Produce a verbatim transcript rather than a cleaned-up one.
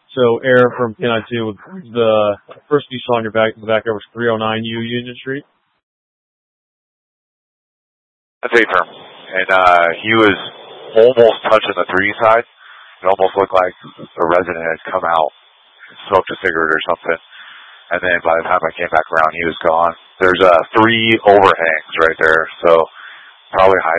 So, Air from K ninety-two, the first you saw on your back, the back there was three oh nine U Union Street? That's A-firm. And uh, he was almost touching the three side. It almost looked like a resident had come out, smoked a cigarette or something. And then by the time I came back around, he was gone. There's uh, three overhangs right there, so probably high